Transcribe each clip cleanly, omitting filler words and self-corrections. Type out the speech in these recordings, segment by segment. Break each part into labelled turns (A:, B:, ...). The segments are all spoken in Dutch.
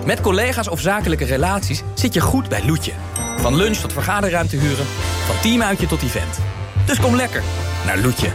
A: Met collega's of zakelijke relaties zit je goed bij Loetje. Van lunch tot vergaderruimte huren, van teamuitje tot event. Dus kom lekker naar Loetje.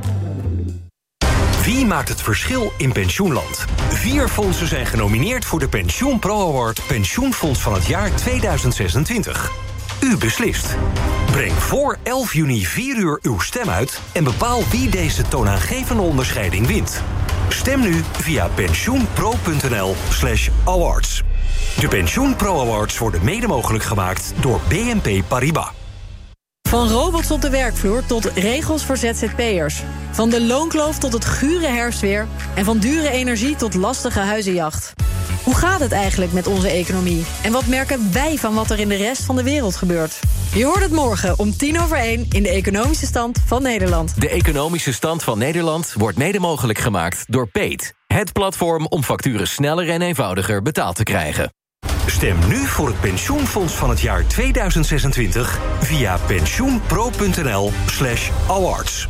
B: Wie maakt het verschil in pensioenland? 4 fondsen zijn genomineerd voor de Pensioen Pro Award Pensioenfonds van het jaar 2026. U beslist. Breng voor 11 juni 4 uur uw stem uit en bepaal wie deze toonaangevende onderscheiding wint. Stem nu via pensioenpro.nl/awards. De Pensioen Pro Awards worden mede mogelijk gemaakt door BNP Paribas.
C: Van robots op de werkvloer tot regels voor ZZP'ers. Van de loonkloof tot het gure herfstweer. En van dure energie tot lastige huizenjacht. Hoe gaat het eigenlijk met onze economie? En wat merken wij van wat er in de rest van de wereld gebeurt? Je hoort het morgen om 1:10 in de Economische Stand van Nederland.
D: De Economische Stand van Nederland wordt mede mogelijk gemaakt door Peet. Het platform om facturen sneller en eenvoudiger betaald te krijgen.
B: Stem nu voor het pensioenfonds van het jaar 2026 via pensioenpro.nl/awards.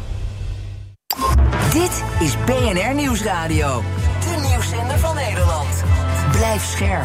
E: Dit is BNR Nieuwsradio. De nieuwszender van Nederland. Blijf scherp.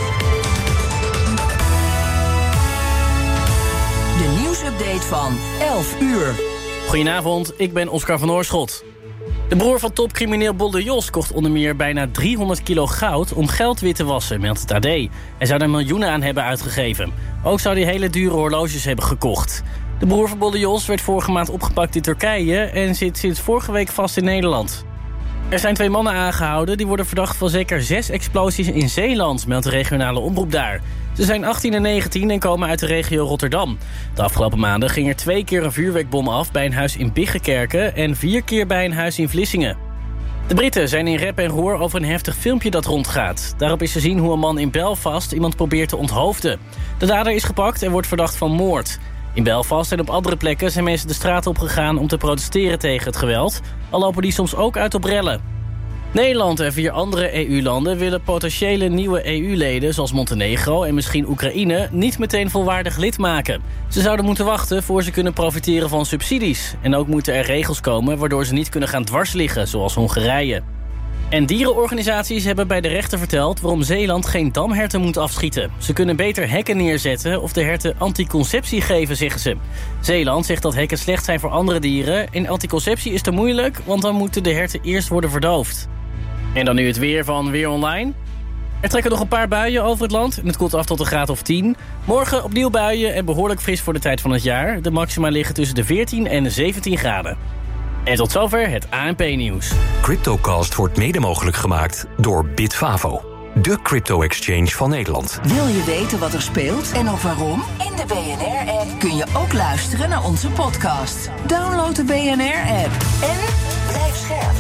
E: De nieuwsupdate van 11 uur.
F: Goedenavond, ik ben Oscar van Oorschot. De broer van topcrimineel Bolde Jos kocht onder meer bijna 300 kilo goud om geld wit te wassen, meldt het AD. Hij zou daar miljoenen aan hebben uitgegeven. Ook zou hij hele dure horloges hebben gekocht. De broer van Bolde Jos werd vorige maand opgepakt in Turkije en zit sinds vorige week vast in Nederland. Er zijn 2 mannen aangehouden die worden verdacht van zeker 6 explosies in Zeeland, meldt de regionale omroep daar. Ze zijn 18 en 19 en komen uit de regio Rotterdam. De afgelopen maanden ging er 2 keer een vuurwerkbom af bij een huis in Biggenkerken en 4 keer bij een huis in Vlissingen. De Britten zijn in rep en roer over een heftig filmpje dat rondgaat. Daarop is te zien hoe een man in Belfast iemand probeert te onthoofden. De dader is gepakt en wordt verdacht van moord. In Belfast en op andere plekken zijn mensen de straat opgegaan om te protesteren tegen het geweld, al lopen die soms ook uit op rellen. Nederland en 4 andere EU-landen willen potentiële nieuwe EU-leden, zoals Montenegro en misschien Oekraïne, niet meteen volwaardig lid maken. Ze zouden moeten wachten voor ze kunnen profiteren van subsidies. En ook moeten er regels komen waardoor ze niet kunnen gaan dwarsliggen, zoals Hongarije. En dierenorganisaties hebben bij de rechter verteld waarom Zeeland geen damherten moet afschieten. Ze kunnen beter hekken neerzetten of de herten anticonceptie geven, zeggen ze. Zeeland zegt dat hekken slecht zijn voor andere dieren. En anticonceptie is te moeilijk, want dan moeten de herten eerst worden verdoofd. En dan nu het weer van Weer Online. Er trekken nog een paar buien over het land en het koelt af tot een graad of 10. Morgen opnieuw buien en behoorlijk fris voor de tijd van het jaar. De maxima liggen tussen de 14 en de 17 graden. En tot zover het ANP-nieuws.
B: CryptoCast wordt mede mogelijk gemaakt door Bitfavo, de crypto-exchange van Nederland.
E: Wil je weten wat er speelt en ook waarom? In de BNR-app kun je ook luisteren naar onze podcast. Download de BNR-app en blijf scherp.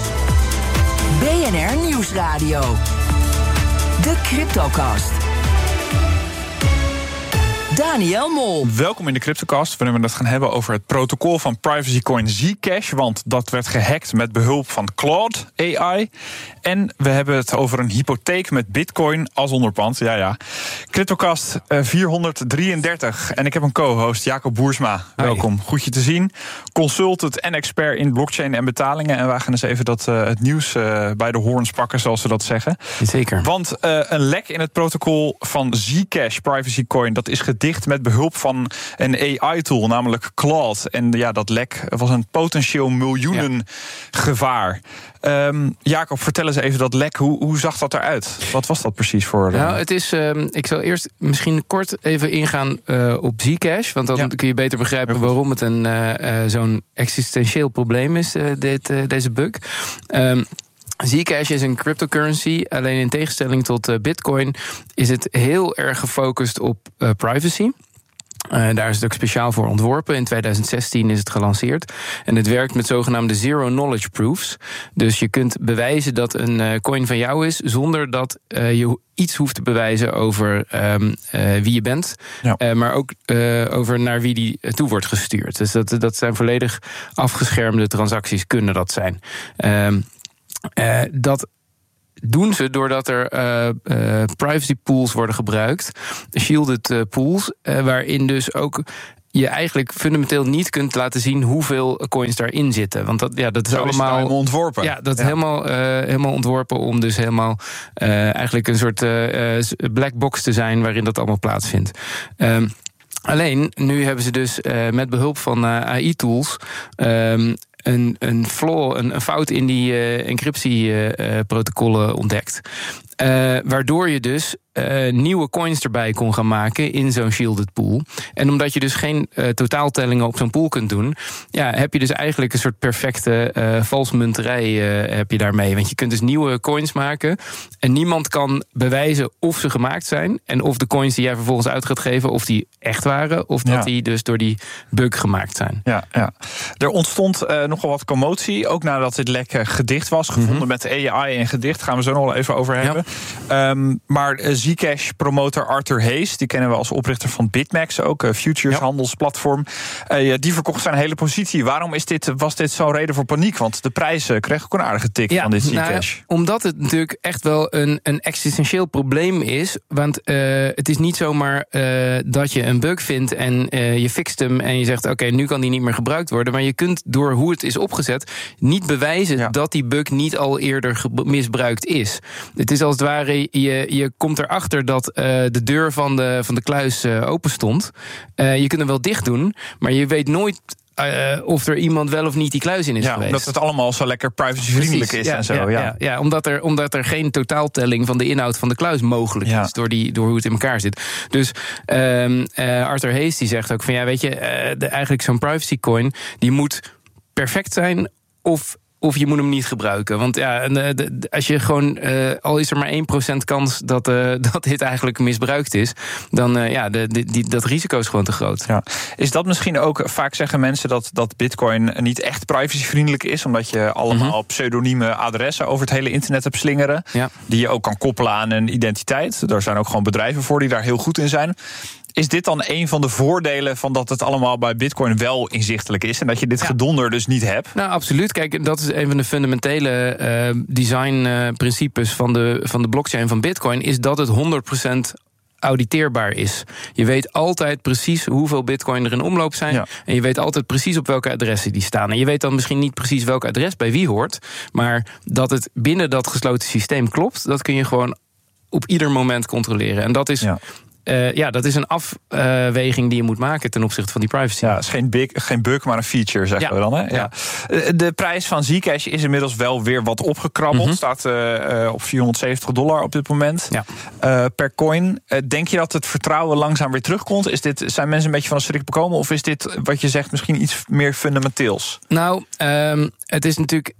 E: BNR Nieuwsradio. De CryptoCast. Daniel Mol.
G: Welkom in de CryptoCast, waarin we het gaan hebben over het protocol van privacycoin Zcash, want dat werd gehackt met behulp van Claude AI. En we hebben het over een hypotheek met bitcoin als onderpand. Ja. CryptoCast 433. En ik heb een co-host, Jacob Boersma. Welkom, goed je te zien. Consultant en expert in blockchain en betalingen. En wij gaan eens even het nieuws bij de hoorns pakken, zoals ze dat zeggen.
H: Zeker.
G: Want een lek in het protocol van Zcash privacycoin, dat is gedicht met behulp van een AI-tool, namelijk Claude. En ja, dat lek was een potentieel miljoenengevaar. Jacob, vertel eens even dat lek. Hoe zag dat eruit? Wat was dat precies voor?
H: Nou, het is. Ik zal eerst misschien kort even ingaan op Zcash, want dan kun je beter begrijpen waarom het zo'n existentieel probleem is, deze bug. Zcash is een cryptocurrency, alleen in tegenstelling tot Bitcoin is het heel erg gefocust op privacy. Daar is het ook speciaal voor ontworpen. In 2016 is het gelanceerd. En het werkt met zogenaamde zero-knowledge proofs. Dus je kunt bewijzen dat een coin van jou is zonder dat je iets hoeft te bewijzen over wie je bent. Ja. Maar ook over naar wie die toe wordt gestuurd. Dus dat zijn volledig afgeschermde transacties, kunnen dat zijn. Dat doen ze doordat er privacy pools worden gebruikt. Shielded pools, waarin dus ook je eigenlijk fundamenteel niet kunt laten zien hoeveel coins daarin zitten. Want dat is allemaal
G: ontworpen.
H: Ja, dat is helemaal ontworpen om dus helemaal eigenlijk een soort black box te zijn waarin dat allemaal plaatsvindt. Alleen, nu hebben ze dus met behulp van AI-tools een flaw, een fout in die encryptieprotocollen ontdekt. Waardoor je dus nieuwe coins erbij kon gaan maken in zo'n shielded pool. En omdat je dus geen totaaltellingen op zo'n pool kunt doen, heb je dus eigenlijk een soort perfecte valsmunterij heb je daarmee. Want je kunt dus nieuwe coins maken en niemand kan bewijzen of ze gemaakt zijn en of de coins die jij vervolgens uit gaat geven, of die echt waren, of dat die dus door die bug gemaakt zijn.
G: Ja. Er ontstond nogal wat commotie, ook nadat dit lek gedicht was, gevonden met AI en gedicht. Gaan we zo nog wel even over hebben. Maar Zcash-promotor Arthur Hayes, die kennen we als oprichter van BitMEX, ook futures handelsplatform, die verkocht zijn hele positie. Waarom was dit zo'n reden voor paniek? Want de prijs kreeg ook een aardige tik van dit Zcash.
H: Omdat het natuurlijk echt wel een existentieel probleem is. Want het is niet zomaar dat je een bug vindt en je fixt hem en je zegt oké, nu kan die niet meer gebruikt worden. Maar je kunt door hoe het is opgezet niet bewijzen dat die bug niet al eerder misbruikt is. Het is als het ware, je komt erachter dat de deur van de kluis open stond. Je kunt hem wel dicht doen, maar je weet nooit of er iemand wel of niet die kluis in is geweest.
G: Omdat het allemaal zo lekker privacyvriendelijk is en zo.
H: Omdat er geen totaaltelling van de inhoud van de kluis mogelijk is door hoe het in elkaar zit. Dus Arthur Hayes die zegt ook van eigenlijk zo'n privacy coin die moet perfect zijn of je moet hem niet gebruiken. Want als je gewoon, al is er maar 1% kans dat dit eigenlijk misbruikt is, dan dat risico is gewoon te groot.
G: Ja. Is dat misschien ook, vaak zeggen mensen dat Bitcoin niet echt privacyvriendelijk is, omdat je allemaal pseudonieme adressen over het hele internet hebt slingeren, die je ook kan koppelen aan een identiteit. Daar zijn ook gewoon bedrijven voor die daar heel goed in zijn. Is dit dan een van de voordelen van dat het allemaal bij Bitcoin wel inzichtelijk is en dat je dit gedonder dus niet hebt?
H: Nou, absoluut. Kijk, dat is een van de fundamentele designprincipes van de blockchain van Bitcoin, is dat het 100% auditeerbaar is. Je weet altijd precies hoeveel bitcoin er in omloop zijn. Ja. En je weet altijd precies op welke adressen die staan. En je weet dan misschien niet precies welk adres bij wie hoort, maar dat het binnen dat gesloten systeem klopt, dat kun je gewoon op ieder moment controleren. En dat is dat is een afweging die je moet maken ten opzichte van die privacy. Ja,
G: het is geen bug, maar een feature, zeggen we dan. Hè? Ja. De prijs van Zcash is inmiddels wel weer wat opgekrabbeld. Staat op $470 op dit moment per coin. Denk je dat het vertrouwen langzaam weer terugkomt? Zijn mensen een beetje van een schrik bekomen? Of is dit, wat je zegt, misschien iets meer fundamenteels?
H: Nou, het is natuurlijk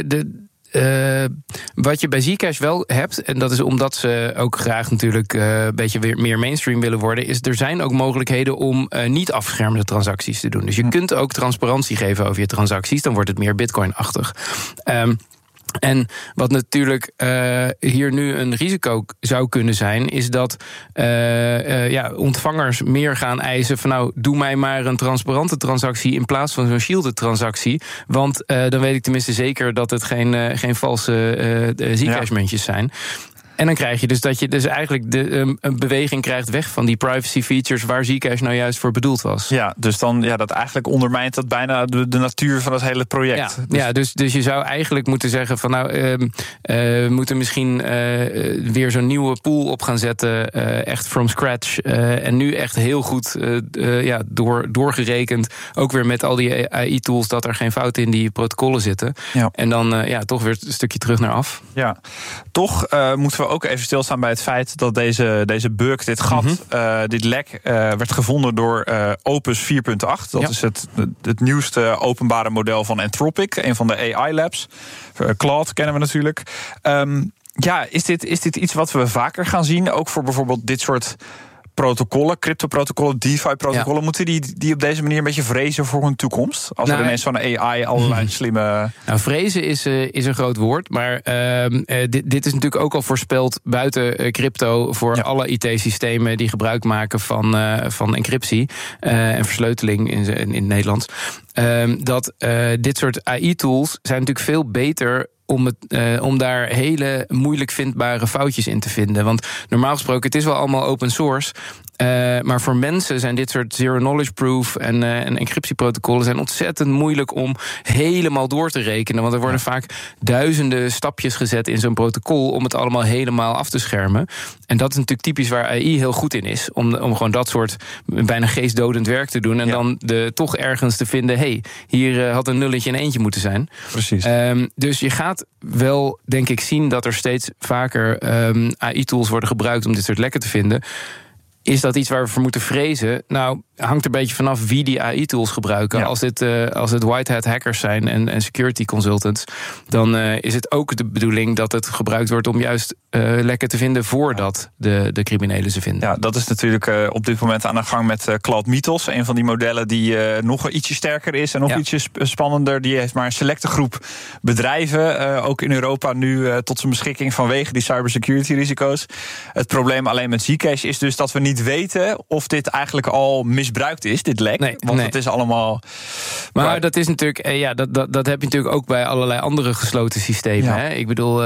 H: wat je bij Zcash wel hebt, en dat is omdat ze ook graag natuurlijk een beetje weer meer mainstream willen worden, is er zijn ook mogelijkheden om niet afgeschermde transacties te doen. Dus je kunt ook transparantie geven over je transacties, dan wordt het meer Bitcoin-achtig. En wat natuurlijk hier nu een risico zou kunnen zijn, is dat ontvangers meer gaan eisen van doe mij maar een transparante transactie in plaats van zo'n shielded transactie. Want dan weet ik tenminste zeker dat het geen valse Zcash-muntjes zijn. En dan krijg je dus dat je dus eigenlijk een beweging krijgt weg van die privacy features waar Zcash nou juist voor bedoeld was.
G: Ja, dus dan dat eigenlijk ondermijnt dat bijna de natuur van het hele project.
H: Dus je zou eigenlijk moeten zeggen van we moeten misschien weer zo'n nieuwe pool op gaan zetten, echt from scratch. En nu echt heel goed doorgerekend, ook weer met al die AI-tools, dat er geen fouten in die protocollen zitten. Ja. En dan toch weer een stukje terug naar af. Ja,
G: toch moeten we ook even stilstaan bij het feit dat deze bug, dit gat, dit lek, werd gevonden door Opus 4.8. Dat is het nieuwste openbare model van Anthropic, een van de AI-labs. Claude kennen we natuurlijk. Is dit iets wat we vaker gaan zien? Ook voor bijvoorbeeld dit soort protocollen, crypto-protocollen, DeFi-protocollen, moeten die op deze manier een beetje vrezen voor hun toekomst? Als er ineens van AI allerlei slimme...
H: vrezen is een groot woord, maar dit is natuurlijk ook al voorspeld buiten crypto voor alle IT-systemen die gebruik maken van encryptie en versleuteling in het Nederlands. Dat dit soort AI-tools zijn natuurlijk veel beter om daar hele moeilijk vindbare foutjes in te vinden. Want normaal gesproken, het is wel allemaal open source, Maar voor mensen zijn dit soort zero-knowledge proof en encryptieprotocollen zijn ontzettend moeilijk om helemaal door te rekenen. Want er worden vaak duizenden stapjes gezet in zo'n protocol om het allemaal helemaal af te schermen. En dat is natuurlijk typisch waar AI heel goed in is. Om gewoon dat soort bijna geestdodend werk te doen. En dan toch ergens te vinden, hier had een nulletje en eentje moeten zijn.
G: Precies.
H: Dus je gaat wel, denk ik, zien dat er steeds vaker AI-tools worden gebruikt om dit soort lekken te vinden. Is dat iets waar we voor moeten vrezen? Nou, hangt er een beetje vanaf wie die AI-tools gebruiken. Ja. Als het white hat hackers zijn en security consultants, dan is het ook de bedoeling dat het gebruikt wordt om juist lekken te vinden voordat de criminelen ze vinden.
G: Ja, dat is natuurlijk op dit moment aan de gang met Claude Mythos. Een van die modellen die nog ietsje sterker is en nog ietsje spannender. Die heeft maar een selecte groep bedrijven, ook in Europa nu tot zijn beschikking vanwege die cybersecurity risico's. Het probleem alleen met Zcash is dus dat we niet weten of dit eigenlijk al misbruikt is, dit lek. Want het is allemaal.
H: Maar dat is natuurlijk, dat heb je natuurlijk ook bij allerlei andere gesloten systemen. Ja. Hè? Ik bedoel,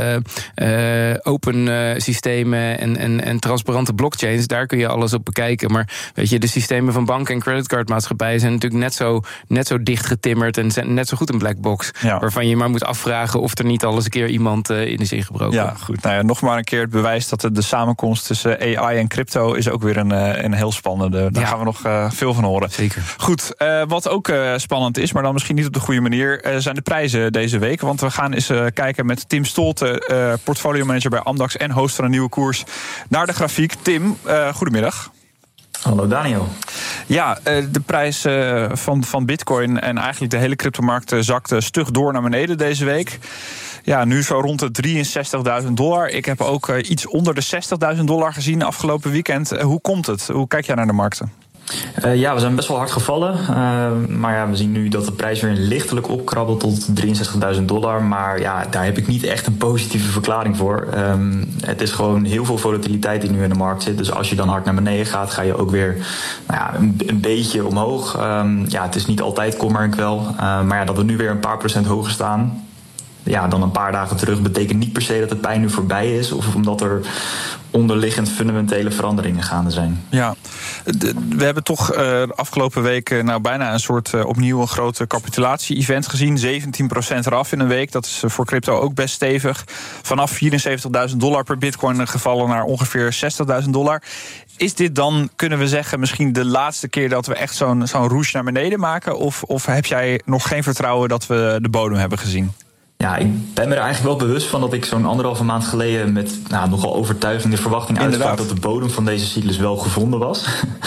H: open systemen en transparante blockchains, daar kun je alles op bekijken. Maar weet je, de systemen van banken en creditcardmaatschappijen zijn natuurlijk net zo dicht getimmerd en zijn net zo goed een black box. Ja. Waarvan je maar moet afvragen of er niet al eens een keer iemand in is ingebroken.
G: Ja, goed. Nou ja, nog maar een keer het bewijs dat de samenkomst tussen AI en crypto is ook weer een heel spannende. Daar gaan we nog veel van horen.
H: Zeker.
G: Goed, wat ook spannend is, maar dan misschien niet op de goede manier, zijn de prijzen deze week. Want we gaan eens kijken met Tim Stolte, portfolio manager bij Amdax en host van een nieuwe koers, naar de grafiek. Tim, goedemiddag.
I: Hallo Daniel.
G: Ja, de prijs van Bitcoin en eigenlijk de hele cryptomarkt zakte stug door naar beneden deze week. Ja, nu zo rond de $63.000. Ik heb ook iets onder de $60.000 gezien afgelopen weekend. Hoe komt het? Hoe kijk jij naar de markten?
I: We zijn best wel hard gevallen. Maar ja, we zien nu dat de prijs weer lichtelijk opkrabbelt tot $63.000. Maar ja, daar heb ik niet echt een positieve verklaring voor. Het is gewoon heel veel volatiliteit die nu in de markt zit. Dus als je dan hard naar beneden gaat, ga je ook weer een beetje omhoog. Het is niet altijd kommer en kwel. Maar ja, dat we nu weer een paar procent hoger staan, dan een paar dagen terug, betekent niet per se dat de pijn nu voorbij is, of omdat er onderliggend fundamentele veranderingen gaande zijn.
G: Ja, we hebben toch de afgelopen week bijna een soort opnieuw een grote capitulatie-event gezien. 17% eraf in een week. Dat is voor crypto ook best stevig. Vanaf $74.000 per bitcoin gevallen naar ongeveer $60.000. Is dit dan, kunnen we zeggen, misschien de laatste keer dat we echt zo'n roes naar beneden maken? Of heb jij nog geen vertrouwen dat we de bodem hebben gezien?
I: Ja, ik ben me er eigenlijk wel bewust van dat ik zo'n 1,5 maand geleden met nogal overtuiging de verwachting uitsprak dat de bodem van deze cyclus wel gevonden was.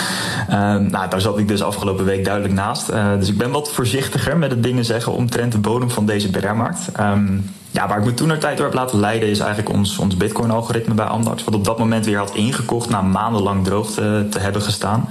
I: Daar zat ik dus afgelopen week duidelijk naast. Dus ik ben wat voorzichtiger met het dingen zeggen omtrent de bodem van deze bearmarkt. Waar ik me toentertijd door heb laten leiden is eigenlijk ons Bitcoin-algoritme bij Amdax, wat op dat moment weer had ingekocht na maandenlang droog te hebben gestaan.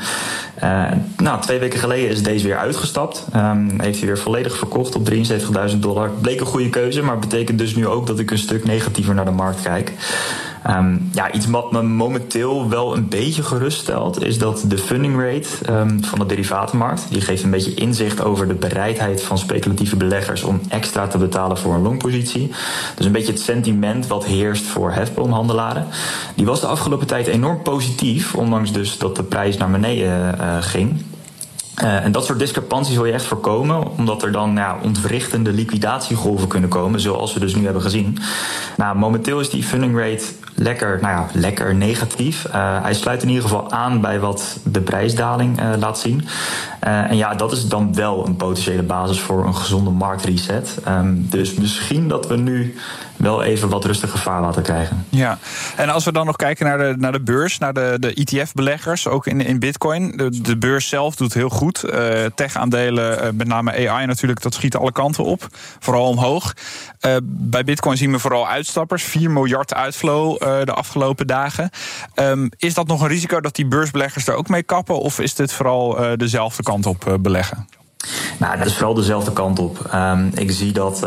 I: 2 weken geleden is deze weer uitgestapt. Heeft hij weer volledig verkocht op $73.000. Bleek een goede keuze, maar betekent dus nu ook dat ik een stuk negatiever naar de markt kijk. Iets wat me momenteel wel een beetje geruststelt is dat de funding rate van de derivatenmarkt, die geeft een beetje inzicht over de bereidheid van speculatieve beleggers om extra te betalen voor een longpositie. Dus een beetje het sentiment wat heerst voor hefboomhandelaren. Die was de afgelopen tijd enorm positief, ondanks dus dat de prijs naar beneden ging. En dat soort discrepanties wil je echt voorkomen, omdat er dan ontwrichtende liquidatiegolven kunnen komen, zoals we dus nu hebben gezien. Momenteel is die funding rate lekker negatief. Hij sluit in ieder geval aan bij wat de prijsdaling laat zien. Dat is dan wel een potentiële basis voor een gezonde marktreset. Dus misschien dat we nu wel even wat rustiger vaarwater krijgen.
G: Ja, en als we dan nog kijken naar de beurs, naar de ETF-beleggers, ook in Bitcoin. De beurs zelf doet heel goed. Tech-aandelen, met name AI natuurlijk, dat schiet alle kanten op. Vooral omhoog. Bij Bitcoin zien we vooral uitstappers. 4 miljard uitflow de afgelopen dagen. Is dat nog een risico dat die beursbeleggers er ook mee kappen? Of is dit vooral dezelfde kant op beleggen?
I: Nou, dat is vooral dezelfde kant op. Ik zie dat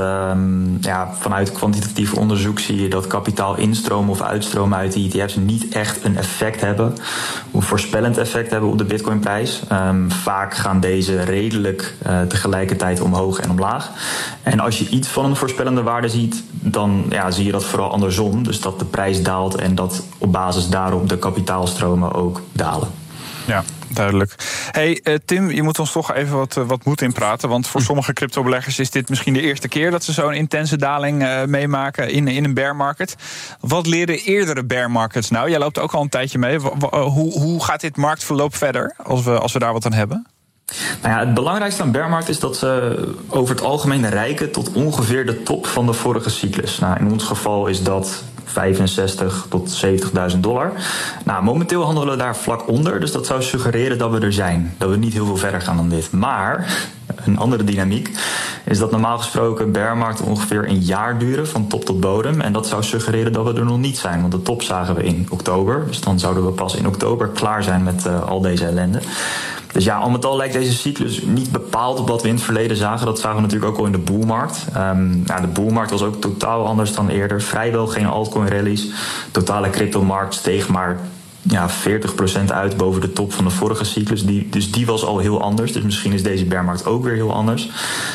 I: vanuit kwantitatief onderzoek zie je dat kapitaal instromen of uitstromen uit die ETF's niet echt een effect hebben, een voorspellend effect hebben op de Bitcoinprijs. Vaak gaan deze redelijk tegelijkertijd omhoog en omlaag. En als je iets van een voorspellende waarde ziet, dan zie je dat vooral andersom. Dus dat de prijs daalt en dat op basis daarop de kapitaalstromen ook dalen.
G: Ja, duidelijk. Hey, Tim, je moet ons toch even wat moed inpraten. Want voor sommige cryptobeleggers is dit misschien de eerste keer dat ze zo'n intense daling meemaken in een bear market. Wat leren eerdere bear markets nou? Jij loopt ook al een tijdje mee. Hoe gaat dit marktverloop verder, als we daar wat aan hebben?
I: Nou ja, het belangrijkste aan bear market is dat ze over het algemeen reiken tot ongeveer de top van de vorige cyclus. Nou, in ons geval is dat $65.000 tot $70.000. Nou, momenteel handelen we daar vlak onder, dus dat zou suggereren dat we er zijn. Dat we niet heel veel verder gaan dan dit. Maar een andere dynamiek is dat normaal gesproken bearmarkten ongeveer een jaar duren van top tot bodem. En dat zou suggereren dat we er nog niet zijn, want de top zagen we in oktober. Dus dan zouden we pas in oktober klaar zijn met al deze ellende. Dus ja, al met al lijkt deze cyclus niet bepaald op wat we in het verleden zagen. Dat zagen we natuurlijk ook al in de boelmarkt. De boelmarkt was ook totaal anders dan eerder. Vrijwel geen altcoin rallies. Totale cryptomarkt steeg maar 40% uit boven de top van de vorige cyclus. Die was al heel anders. Dus misschien is deze bearmarkt ook weer heel anders.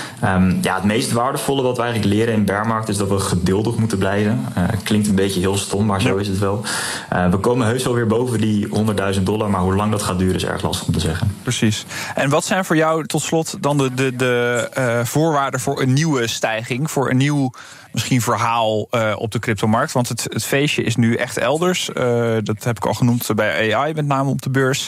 I: Het meest waardevolle wat we eigenlijk leren in bearmarkt is dat we geduldig moeten blijven. Klinkt een beetje heel stom, maar zo is het wel. We komen heus wel weer boven die $100.000, maar hoe lang dat gaat duren is erg lastig om te zeggen.
G: Precies. En wat zijn voor jou tot slot dan de voorwaarden voor een nieuwe stijging, voor een nieuw misschien verhaal op de cryptomarkt? Want het feestje is nu echt elders. Dat heb ik al genoemd bij AI, met name op de beurs.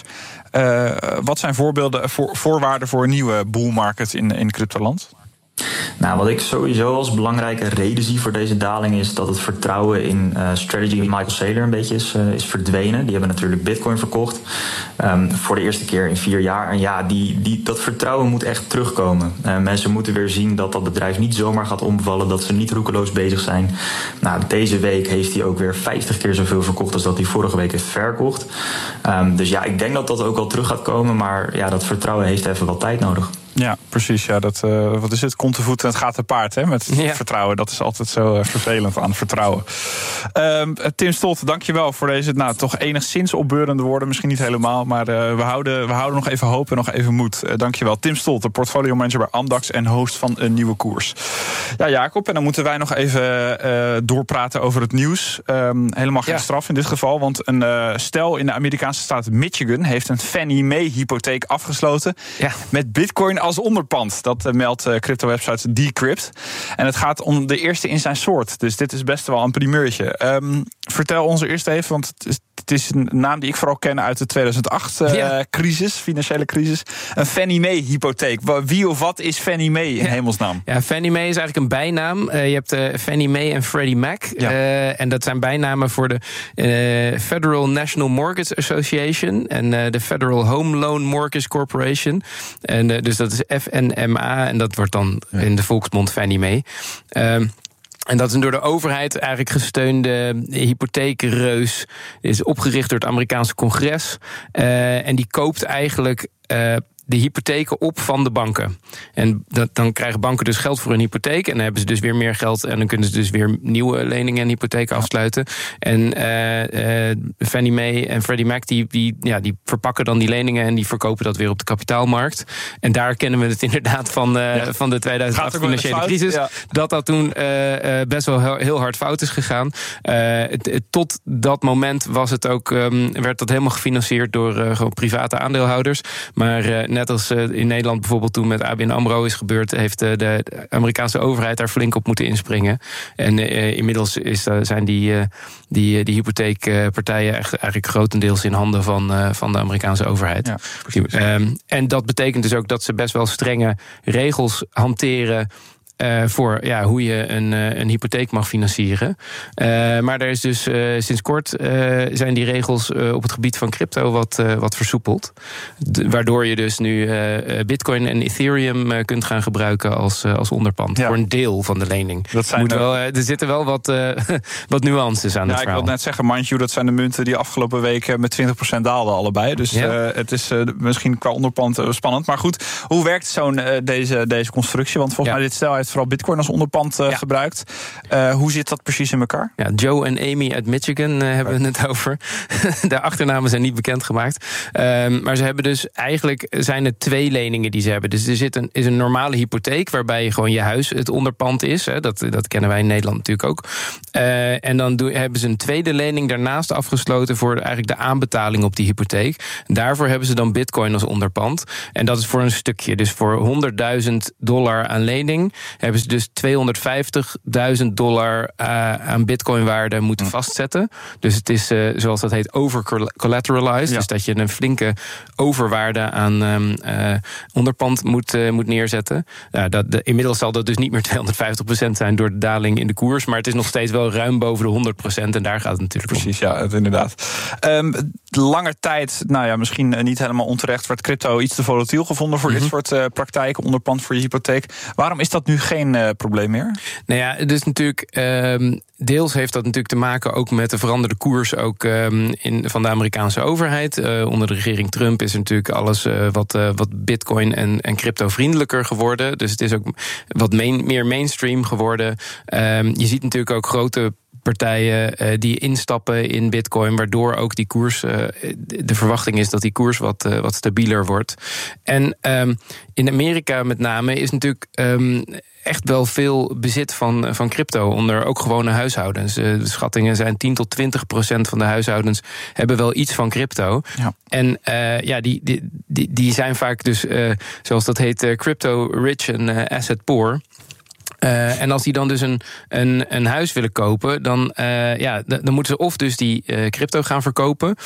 G: Wat zijn voorwaarden voor een nieuwe bull market in cryptoland?
I: Nou, wat ik sowieso als belangrijke reden zie voor deze daling is dat het vertrouwen in Strategy Michael Saylor een beetje is verdwenen. Die hebben natuurlijk Bitcoin verkocht voor de eerste keer in 4 jaar. En ja, dat vertrouwen moet echt terugkomen. Mensen moeten weer zien dat dat bedrijf niet zomaar gaat omvallen, dat ze niet roekeloos bezig zijn. Nou, deze week heeft hij ook weer 50 keer zoveel verkocht als dat hij vorige week heeft verkocht. Dus ja, ik denk dat dat ook al terug gaat komen, maar ja, dat vertrouwen heeft even wat tijd nodig.
G: Ja, precies. Ja, wat is het? Komt te voet en het gaat te paard, hè? Met vertrouwen. Dat is altijd zo vervelend aan vertrouwen. Tim Stolt, dankjewel voor deze toch enigszins opbeurende woorden. Misschien niet helemaal, maar we houden nog even hoop en nog even moed. Dankjewel. Tim Stolt, de portfolio manager bij Amdax en host van Een Nieuwe Koers. Ja, Jacob, en dan moeten wij nog even doorpraten over het nieuws. Helemaal geen straf in dit geval, want een stel in de Amerikaanse staat Michigan heeft een Fannie Mae hypotheek afgesloten met Bitcoin als onderpand. Dat meldt crypto-website Decrypt. En het gaat om de eerste in zijn soort. Dus dit is best wel een primeurtje. Vertel ons eerst even, want het is een naam die ik vooral ken uit de 2008 crisis, financiële crisis. Een Fannie Mae hypotheek. Wie of wat is Fannie Mae in hemelsnaam?
H: Ja, Fannie Mae is eigenlijk een bijnaam. Je hebt Fannie Mae en Freddie Mac. En dat zijn bijnamen voor de Federal National Mortgage Association en de Federal Home Loan Mortgage Corporation. En dus dat is FNMA en dat wordt dan in de volksmond Fannie Mae. En dat is een door de overheid eigenlijk gesteunde hypotheekreus. Is opgericht door het Amerikaanse congres. En die koopt eigenlijk de hypotheken op van de banken. En dan krijgen banken dus geld voor een hypotheek. En dan hebben ze dus weer meer geld. En dan kunnen ze dus weer nieuwe leningen en hypotheken afsluiten. En Fannie Mae en Freddie Mac die verpakken dan die leningen en die verkopen dat weer op de kapitaalmarkt. En daar kennen we het inderdaad van de 2008 financiële crisis. Ja. Dat toen best wel heel hard fout is gegaan. Tot dat moment werd dat helemaal gefinancierd door gewoon private aandeelhouders. Maar net als in Nederland bijvoorbeeld toen met ABN AMRO is gebeurd, heeft de Amerikaanse overheid daar flink op moeten inspringen. En inmiddels zijn die hypotheekpartijen eigenlijk grotendeels in handen van de Amerikaanse overheid. Ja, en dat betekent dus ook dat ze best wel strenge regels hanteren voor hoe je een hypotheek mag financieren. Maar er is dus sinds kort zijn die regels op het gebied van crypto wat versoepeld. Waardoor je dus nu Bitcoin en Ethereum kunt gaan gebruiken als onderpand. Ja. Voor een deel van de lening. Er zitten wel wat nuances aan het verhaal.
G: Ik wil net zeggen, mind you, dat zijn de munten die afgelopen week met 20% daalden allebei. Dus het is misschien qua onderpand spannend. Maar goed, hoe werkt deze constructie? Want volgens mij dit stel heeft vooral Bitcoin als onderpand gebruikt. Hoe zit dat precies in elkaar?
H: Ja, Joe en Amy uit Michigan hebben we het over. De achternamen zijn niet bekendgemaakt. Maar ze hebben dus eigenlijk zijn er 2 leningen die ze hebben. Dus er is een normale hypotheek waarbij je gewoon je huis het onderpand is. Hè. Dat kennen wij in Nederland natuurlijk ook. En dan hebben ze een tweede lening daarnaast afgesloten voor eigenlijk de aanbetaling op die hypotheek. Daarvoor hebben ze dan Bitcoin als onderpand. En dat is voor een stukje. Dus voor $100.000 aan lening hebben ze dus $250.000 aan Bitcoinwaarde moeten vastzetten. Dus het is, zoals dat heet, over-collateralized. Ja. Dus dat je een flinke overwaarde aan onderpand moet neerzetten. Inmiddels zal dat dus niet meer 250% zijn door de daling in de koers. Maar het is nog steeds wel ruim boven de 100%. En daar gaat het natuurlijk
G: precies, om. Ja, inderdaad. Lange tijd, misschien niet helemaal onterecht, werd crypto iets te volatiel gevonden voor dit soort praktijken, onderpand voor je hypotheek. Waarom is dat nu geen probleem meer?
H: Nou ja, dus natuurlijk deels heeft dat natuurlijk te maken ook met de veranderde koers ook van de Amerikaanse overheid. Onder de regering Trump is natuurlijk alles wat Bitcoin en crypto vriendelijker geworden. Dus het is ook wat meer mainstream geworden. Je ziet natuurlijk ook grote partijen die instappen in Bitcoin, waardoor ook die koers, de verwachting is dat die koers wat stabieler wordt. En in Amerika met name is natuurlijk echt wel veel bezit van crypto onder ook gewone huishoudens. De schattingen zijn 10-20% van de huishoudens hebben wel iets van crypto. Ja. En die zijn vaak dus, zoals dat heet, crypto rich en asset poor. En als die dan dus een huis willen kopen, dan moeten ze of dus die crypto gaan verkopen.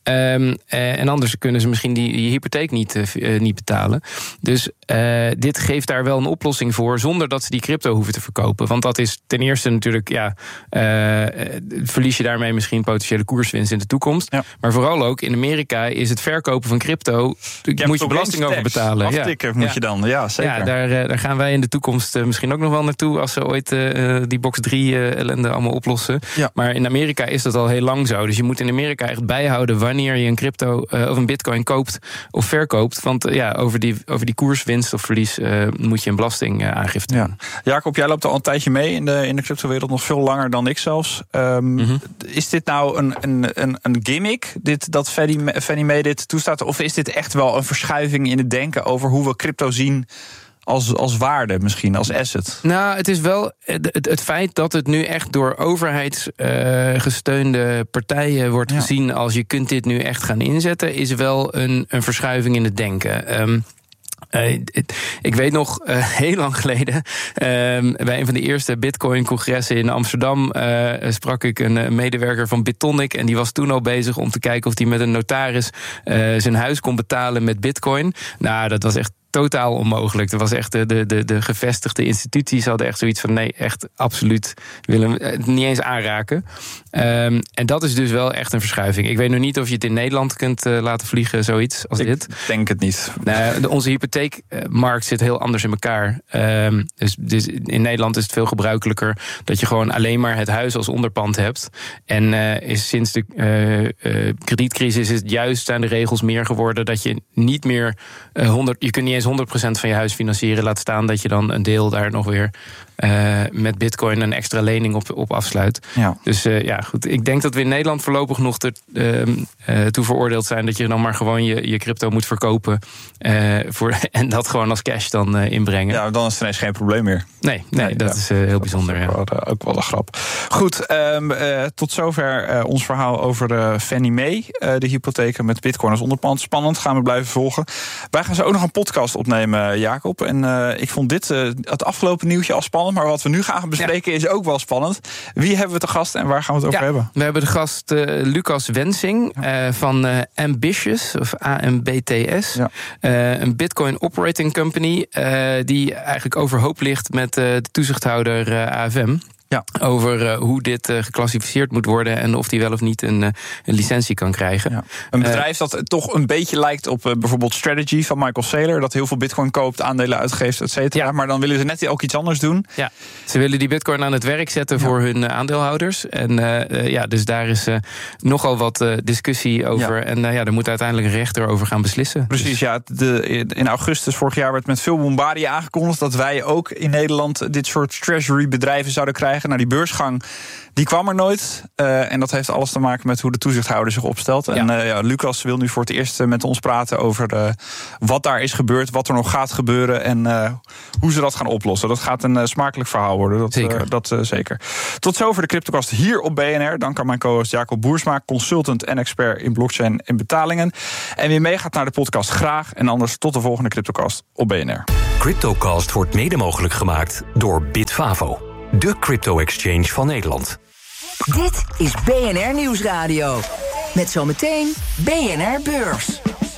H: En anders kunnen ze misschien die hypotheek niet betalen. Dus dit geeft daar wel een oplossing voor, zonder dat ze die crypto hoeven te verkopen. Want dat is ten eerste natuurlijk, verlies je daarmee misschien potentiële koerswinst in de toekomst. Ja. Maar vooral ook in Amerika is het verkopen van crypto, moet je belasting over betalen.
G: Aftikken moet je dan, ja zeker.
H: Ja, daar gaan wij in de toekomst misschien ook nog wel naartoe, als ze ooit die box 3 ellende allemaal oplossen. Ja. Maar in Amerika is dat al heel lang zo. Dus je moet in Amerika echt bijhouden wanneer je een crypto of een bitcoin koopt of verkoopt. Want over die koerswinst of verlies moet je een belastingaangifte doen.
G: Jacob, jij loopt al een tijdje mee in de cryptowereld, nog veel langer dan ik zelfs. Is dit nou een gimmick, dat Fannie Mae dit toestaat? Of is dit echt wel een verschuiving in het denken over hoe we crypto zien als waarde misschien, als asset?
H: Nou, het is wel het feit dat het nu echt door overheidsgesteunde partijen wordt gezien als je kunt dit nu echt gaan inzetten, is wel een verschuiving in het denken. Ik weet nog, heel lang geleden, bij een van de eerste Bitcoin-congressen in Amsterdam sprak ik een medewerker van Bitonic. En die was toen al bezig om te kijken of hij met een notaris zijn huis kon betalen met Bitcoin. Nou, dat was echt totaal onmogelijk. Er was echt de gevestigde instituties hadden echt zoiets van nee, echt absoluut willen we het niet eens aanraken. En dat is dus wel echt een verschuiving. Ik weet nog niet of je het in Nederland kunt laten vliegen, zoiets als dit.
G: Ik denk het niet.
H: Onze hypotheekmarkt zit heel anders in elkaar. Dus in Nederland is het veel gebruikelijker dat je gewoon alleen maar het huis als onderpand hebt. En is sinds de kredietcrisis is het juist aan de regels meer geworden dat je niet meer je kunt niet eens 100% van je huis financieren. Laat staan dat je dan een deel daar nog weer met Bitcoin een extra lening op afsluit. Ja. Dus goed. Ik denk dat we in Nederland voorlopig nog toe veroordeeld zijn dat je dan maar gewoon je crypto moet verkopen en dat gewoon als cash dan inbrengen.
G: Ja, dan is het ineens geen probleem meer.
H: Nee, dat is heel bijzonder.
G: Ook wel een grap. Goed, tot zover ons verhaal over Fannie Mae. De hypotheken met Bitcoin als onderpand. Spannend, gaan we blijven volgen. Wij gaan zo ook nog een podcast opnemen, Jacob. En ik vond dit, het afgelopen nieuwtje al spannend. spannend. Maar wat we nu gaan bespreken is ook wel spannend. Wie hebben we te gast en waar gaan we het over hebben?
H: We hebben de gast Lucas Wensing van Ambitious, of AMBTS. Ja. Een Bitcoin Operating Company die eigenlijk overhoop ligt met de toezichthouder AFM. Ja. Over hoe dit geclassificeerd moet worden en of die wel of niet een licentie kan krijgen. Ja.
G: Een bedrijf dat toch een beetje lijkt op bijvoorbeeld Strategy van Michael Saylor, dat heel veel bitcoin koopt, aandelen uitgeeft, et cetera. Ja. Maar dan willen ze net ook iets anders doen.
H: Ja. Ze willen die bitcoin aan het werk zetten voor hun aandeelhouders. En dus daar is nogal wat discussie over. Ja. En daar moet uiteindelijk een rechter over gaan beslissen.
G: Precies, ja. In augustus vorig jaar werd met veel bombardie aangekondigd dat wij ook in Nederland dit soort treasury bedrijven zouden krijgen. Nou, die beursgang die kwam er nooit. En dat heeft alles te maken met hoe de toezichthouder zich opstelt. En Lucas wil nu voor het eerst met ons praten over wat daar is gebeurd, wat er nog gaat gebeuren en hoe ze dat gaan oplossen. Dat gaat een smakelijk verhaal worden. Dat zeker. Tot zover de CryptoCast hier op BNR. Dank aan mijn co-host Jacob Boersma, consultant en expert in blockchain en betalingen. En wie meegaat naar de podcast graag. En anders tot de volgende CryptoCast op BNR.
B: CryptoCast wordt mede mogelijk gemaakt door Bitfavo, de crypto-exchange van Nederland.
E: Dit is BNR Nieuwsradio. Met zometeen BNR Beurs.